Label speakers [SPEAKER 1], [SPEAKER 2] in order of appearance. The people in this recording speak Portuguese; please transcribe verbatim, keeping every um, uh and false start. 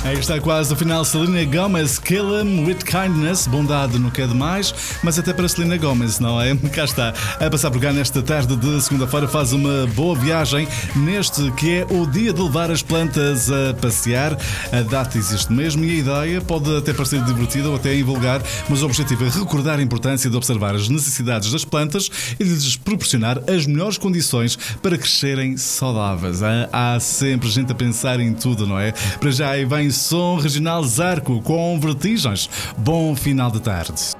[SPEAKER 1] Aí está quase o final. Selena Gomez, Kill 'Em With Kindness. Bondade não quer demais, mas até para Selena Gomez, não é? Cá está, a passar por cá nesta tarde de segunda-feira. Faz uma boa viagem neste que é o dia de levar as plantas a passear. A data existe mesmo e a ideia pode até parecer divertida ou até invulgar, mas o objetivo é recordar a importância de observar as necessidades das plantas e de lhes proporcionar as melhores condições para crescerem saudáveis. Há sempre gente a pensar em tudo, não é? Para já aí vem som regional Zarco com Vertigens. Bom final de tarde.